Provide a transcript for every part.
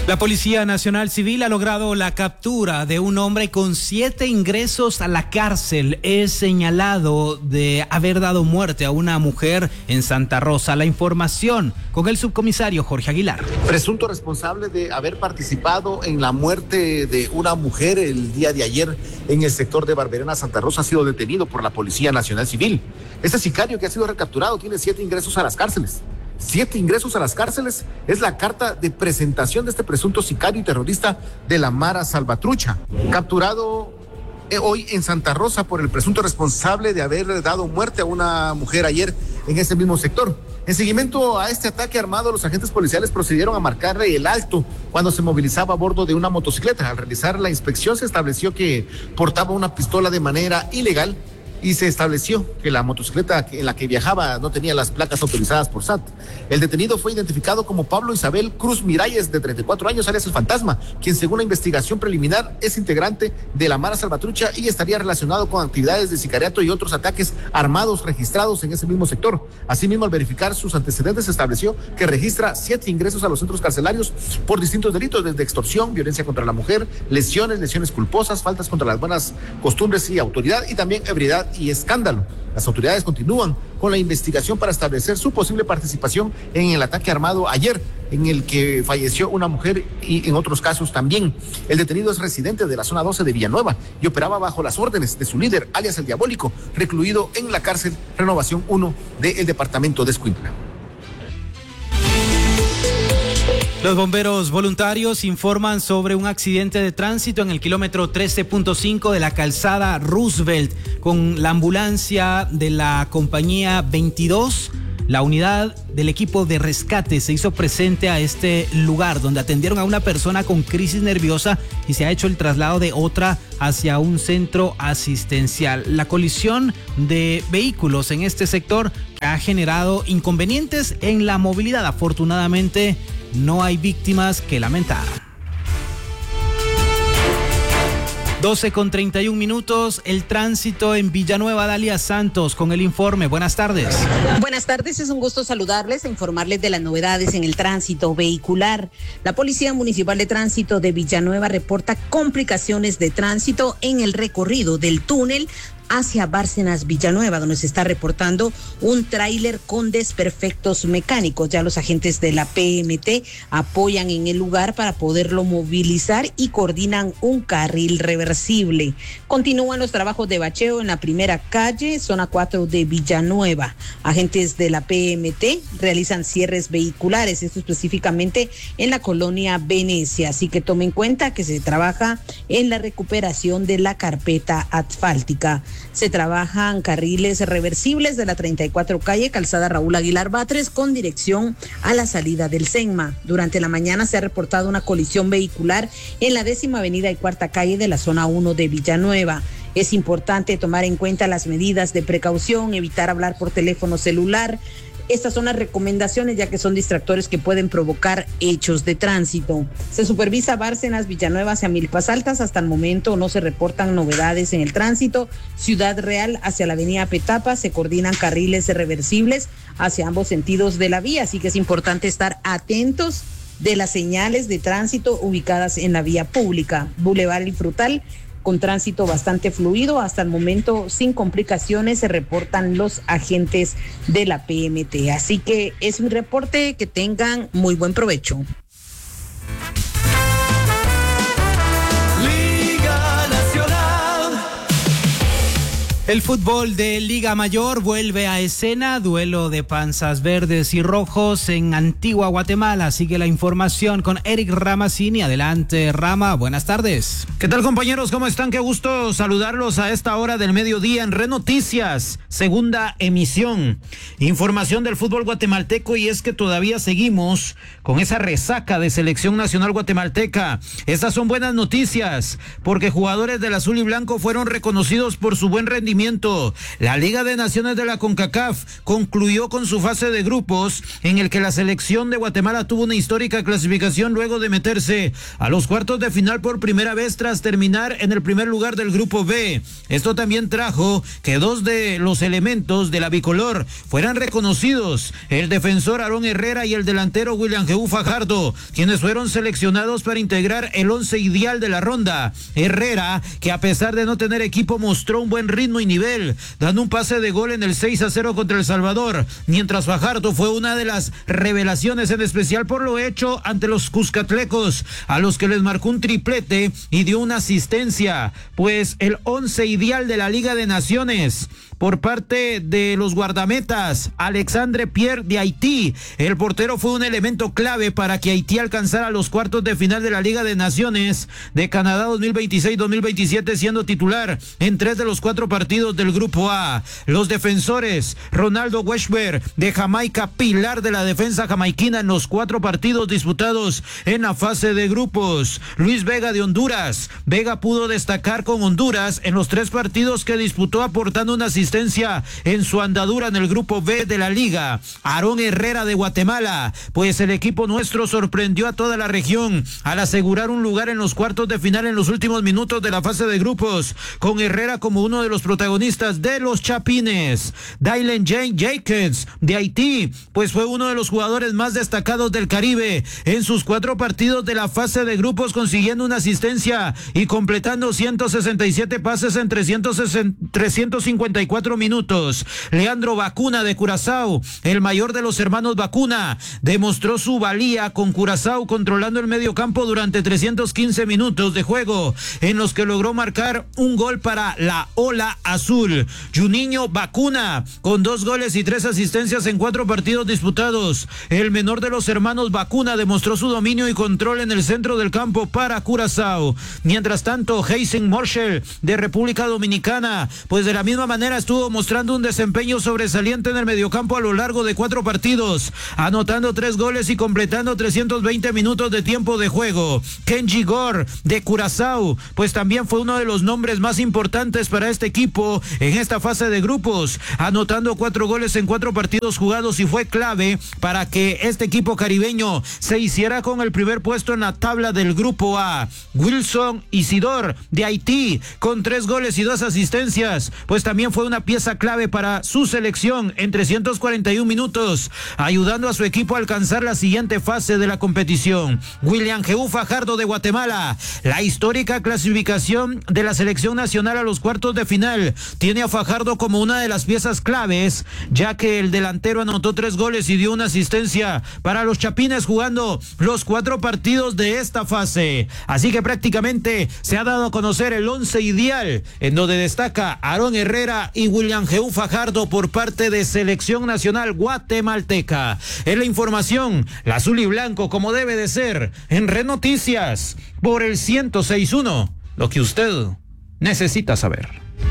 La Policía Nacional Civil ha logrado la captura de un hombre con 7 ingresos a la cárcel. Es señalado de haber dado muerte a una mujer en Santa Rosa. La información con el subcomisario Jorge Aguilar. Presunto responsable de haber participado en la muerte de una mujer el día de ayer en el sector de Barberena, Santa Rosa, ha sido detenido por la Policía Nacional Civil. Este sicario que ha sido recapturado tiene 7 ingresos a las cárceles. 7 ingresos a las cárceles es la carta de presentación de este presunto sicario y terrorista de la Mara Salvatrucha, capturado hoy en Santa Rosa por el presunto responsable de haber dado muerte a una mujer ayer en ese mismo sector. En seguimiento a este ataque armado, los agentes policiales procedieron a marcarle el alto cuando se movilizaba a bordo de una motocicleta. Al realizar la inspección se estableció que portaba una pistola de manera ilegal y se estableció que la motocicleta en la que viajaba no tenía las placas autorizadas por SAT. El detenido fue identificado como Pablo Isabel Cruz Miralles, de 34 años, alias El Fantasma, quien según la investigación preliminar es integrante de la Mara Salvatrucha y estaría relacionado con actividades de sicariato y otros ataques armados registrados en ese mismo sector. Asimismo, al verificar sus antecedentes, se estableció que registra 7 ingresos a los centros carcelarios por distintos delitos, desde extorsión, violencia contra la mujer, lesiones culposas, faltas contra las buenas costumbres y autoridad, y también ebriedad y escándalo. Las autoridades continúan con la investigación para establecer su posible participación en el ataque armado ayer, en el que falleció una mujer y en otros casos también. El detenido es residente de la zona 12 de Villanueva y operaba bajo las órdenes de su líder, alias El Diabólico, recluido en la cárcel Renovación 1 del departamento de Escuintla. Los bomberos voluntarios informan sobre un accidente de tránsito en el kilómetro 13.5 de la calzada Roosevelt con la ambulancia de la compañía 22. La unidad del equipo de rescate se hizo presente a este lugar donde atendieron a una persona con crisis nerviosa y se ha hecho el traslado de otra hacia un centro asistencial. La colisión de vehículos en este sector ha generado inconvenientes en la movilidad. Afortunadamente, no hay víctimas que lamentar. 12:31, el tránsito en Villanueva. Dalia Santos con el informe. Buenas tardes. Buenas tardes, es un gusto saludarles e informarles de las novedades en el tránsito vehicular. La Policía Municipal de Tránsito de Villanueva reporta complicaciones de tránsito en el recorrido del túnel hacia Bárcenas Villanueva, donde se está reportando un tráiler con desperfectos mecánicos. Ya los agentes de la PMT apoyan en el lugar para poderlo movilizar y coordinan un carril reversible. Continúan los trabajos de bacheo en la primera calle, zona 4 de Villanueva. Agentes de la PMT realizan cierres vehiculares, esto específicamente en la colonia Venecia, así que tomen en cuenta que se trabaja en la recuperación de la carpeta asfáltica. Se trabajan carriles reversibles de la 34 calle, calzada Raúl Aguilar Batres, con dirección a la salida del Senma. Durante la mañana se ha reportado una colisión vehicular en la 10ª avenida y 4ª calle de la zona 1 de Villanueva. Es importante tomar en cuenta las medidas de precaución, evitar hablar por teléfono celular. Estas son las recomendaciones, ya que son distractores que pueden provocar hechos de tránsito. Se supervisa Bárcenas Villanueva hacia Milpas Altas. Hasta el momento no se reportan novedades en el tránsito. Ciudad Real hacia la avenida Petapa se coordinan carriles reversibles hacia ambos sentidos de la vía, así que es importante estar atentos de las señales de tránsito ubicadas en la vía pública. Boulevard El Frutal, con tránsito bastante fluido, hasta el momento sin complicaciones, se reportan los agentes de la PMT. Así que es un reporte, que tengan muy buen provecho. El fútbol de Liga Mayor vuelve a escena, duelo de panzas verdes y rojos en Antigua Guatemala. Sigue la información con Eric Ramazzini. Adelante, Rama, buenas tardes. ¿Qué tal, compañeros? ¿Cómo están? Qué gusto saludarlos a esta hora del mediodía en Red Noticias, segunda emisión. Información del fútbol guatemalteco, y es que todavía seguimos con esa resaca de selección nacional guatemalteca. Estas son buenas noticias, porque jugadores del azul y blanco fueron reconocidos por su buen rendimiento seguimiento. La Liga de Naciones de la CONCACAF concluyó con su fase de grupos, en el que la selección de Guatemala tuvo una histórica clasificación luego de meterse a los cuartos de final por primera vez tras terminar en el primer lugar del grupo B. Esto también trajo que dos de los elementos de la bicolor fueran reconocidos, el defensor Aarón Herrera y el delantero William G. Fajardo, quienes fueron seleccionados para integrar el 11 ideal de la ronda. Herrera, que a pesar de no tener equipo mostró un buen ritmo y nivel, dando un pase de gol en el 6-0 contra El Salvador, mientras Fajardo fue una de las revelaciones, en especial por lo hecho ante los cuscatlecos, a los que les marcó un triplete y dio una asistencia. Pues el 11 ideal de la Liga de Naciones por parte de los guardametas, Alexandre Pierre de Haití, el portero, fue un elemento clave para que Haití alcanzara los cuartos de final de la Liga de Naciones de Canadá 2026-2027, siendo titular en 3 de los 4 partidos del Grupo A. Los defensores, Ronaldo Weschberg de Jamaica, pilar de la defensa jamaiquina en los 4 partidos disputados en la fase de grupos. Luis Vega de Honduras. Vega pudo destacar con Honduras en los 3 partidos que disputó, aportando una asistencia en su andadura en el grupo B de la liga. Aarón Herrera de Guatemala, pues el equipo nuestro sorprendió a toda la región al asegurar un lugar en los cuartos de final en los últimos minutos de la fase de grupos, con Herrera como uno de los protagonistas de los Chapines. Dylan Jane Jacobs de Haití, pues fue uno de los jugadores más destacados del Caribe en sus 4 partidos de la fase de grupos, consiguiendo una asistencia y completando 167 pases en 354 minutos. Leandro Bacuna de Curazao, el mayor de los hermanos Bacuna, demostró su valía con Curazao, controlando el medio campo durante 315 minutos de juego, en los que logró marcar un gol para la Ola Azul. Juninho Bacuna, con 2 goles y 3 asistencias en 4 partidos disputados. El menor de los hermanos Bacuna demostró su dominio y control en el centro del campo para Curazao. Mientras tanto, Heisen Marshall de República Dominicana, pues de la misma manera estuvo mostrando un desempeño sobresaliente en el mediocampo a lo largo de 4 partidos, anotando 3 goles y completando 320 minutos de tiempo de juego. Kenji Gore de Curazao, pues también fue uno de los nombres más importantes para este equipo en esta fase de grupos, anotando 4 goles en 4 partidos jugados, y fue clave para que este equipo caribeño se hiciera con el primer puesto en la tabla del grupo A. Wilson Isidor de Haití, con 3 goles y 2 asistencias, pues también fue una pieza clave para su selección en 341 minutos, ayudando a su equipo a alcanzar la siguiente fase de la competición. William G. Fajardo de Guatemala, la histórica clasificación de la selección nacional a los cuartos de final tiene a Fajardo como una de las piezas claves, ya que el delantero anotó 3 goles y dio una asistencia para los Chapines, jugando los 4 partidos de esta fase. Así que prácticamente se ha dado a conocer el 11 ideal, en donde destaca Aarón Herrera y William G. Fajardo por parte de Selección Nacional Guatemalteca. Es la información, la azul y blanco como debe de ser, en Red Noticias, por el 106.1, lo que usted necesita saber.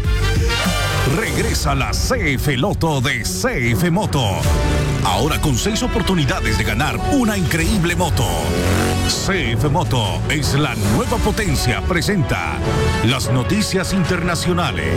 Regresa la CF Loto de CF Moto. Ahora con 6 oportunidades de ganar una increíble moto. CF Moto es la nueva potencia. Presenta las noticias internacionales.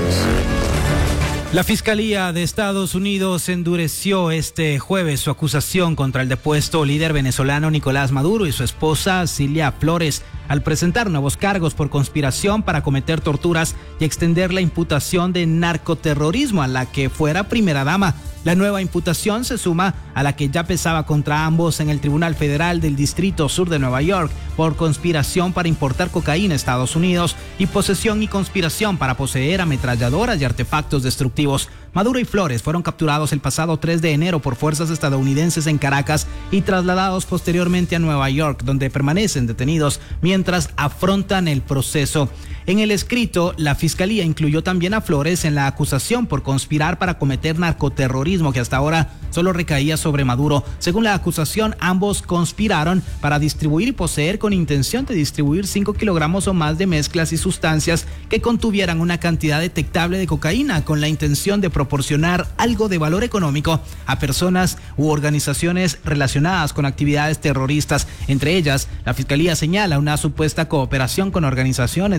La Fiscalía de Estados Unidos endureció este jueves su acusación contra el depuesto líder venezolano Nicolás Maduro y su esposa Cilia Flores, al presentar nuevos cargos por conspiración para cometer torturas y extender la imputación de narcoterrorismo a la que fuera primera dama. La nueva imputación se suma a la que ya pesaba contra ambos en el Tribunal Federal del Distrito Sur de Nueva York por conspiración para importar cocaína a Estados Unidos y posesión y conspiración para poseer ametralladoras y artefactos destructivos. Maduro y Flores fueron capturados el pasado 3 de enero por fuerzas estadounidenses en Caracas y trasladados posteriormente a Nueva York, donde permanecen detenidos mientras afrontan el proceso. En el escrito, la Fiscalía incluyó también a Flores en la acusación por conspirar para cometer narcoterrorismo, que hasta ahora solo recaía sobre Maduro. Según la acusación, ambos conspiraron para distribuir y poseer con intención de distribuir 5 kilogramos o más de mezclas y sustancias que contuvieran una cantidad detectable de cocaína, con la intención de proporcionar algo de valor económico a personas u organizaciones relacionadas con actividades terroristas. Entre ellas, la Fiscalía señala una supuesta cooperación con organizaciones designadas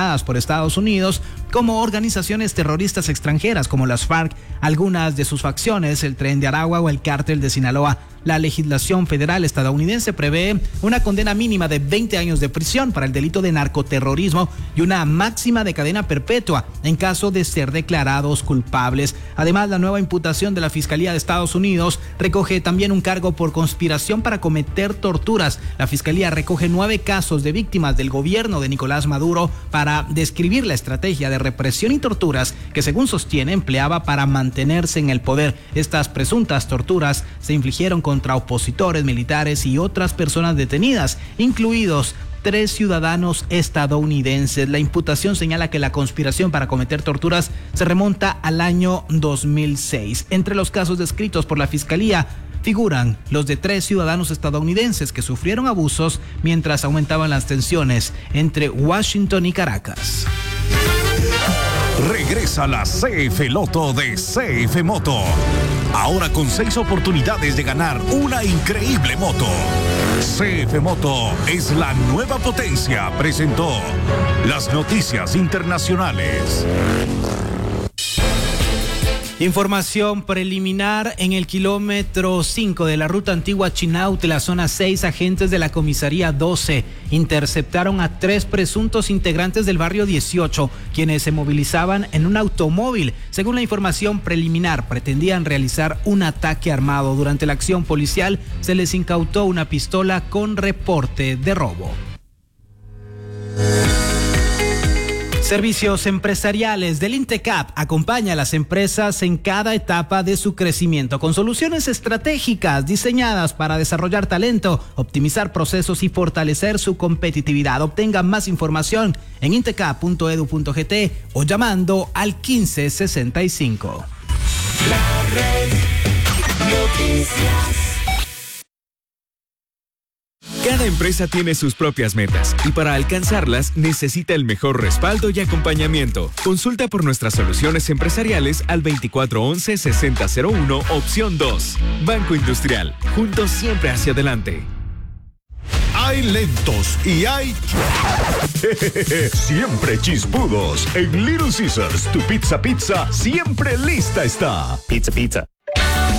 sancionadas por Estados Unidos como organizaciones terroristas extranjeras como las FARC, algunas de sus facciones, el Tren de Aragua o el Cártel de Sinaloa. La legislación federal estadounidense prevé una condena mínima de 20 años de prisión para el delito de narcoterrorismo y una máxima de cadena perpetua en caso de ser declarados culpables. Además, la nueva imputación de la Fiscalía de Estados Unidos recoge también un cargo por conspiración para cometer torturas. La Fiscalía recoge 9 casos de víctimas del gobierno de Nicolás Maduro para describir la estrategia de represión y torturas que, según sostiene, empleaba para mantenerse en el poder. Estas presuntas torturas se infligieron contra opositores, militares y otras personas detenidas, incluidos 3 ciudadanos estadounidenses. La imputación señala que la conspiración para cometer torturas se remonta al año 2006. Entre los casos descritos por la Fiscalía figuran los de 3 ciudadanos estadounidenses que sufrieron abusos mientras aumentaban las tensiones entre Washington y Caracas. Regresa la CF Loto de CF Moto. Ahora con 6 oportunidades de ganar una increíble moto. CF Moto es la nueva potencia. Presentó las noticias internacionales. Información preliminar: en el kilómetro 5 de la ruta antigua Chinaut, la zona 6, agentes de la comisaría 12 interceptaron a 3 presuntos integrantes del barrio 18, quienes se movilizaban en un automóvil. Según la información preliminar, pretendían realizar un ataque armado. Durante la acción policial se les incautó una pistola con reporte de robo. Servicios empresariales del INTECAP acompaña a las empresas en cada etapa de su crecimiento con soluciones estratégicas diseñadas para desarrollar talento, optimizar procesos y fortalecer su competitividad. Obtenga más información en intecap.edu.gt o llamando al 1565. La red noticias. Cada empresa tiene sus propias metas y para alcanzarlas necesita el mejor respaldo y acompañamiento. Consulta por nuestras soluciones empresariales al 2411-6001, opción 2. Banco Industrial, juntos siempre hacia adelante. Hay lentos y hay siempre chispudos. En Little Caesars, tu pizza siempre lista está. Pizza.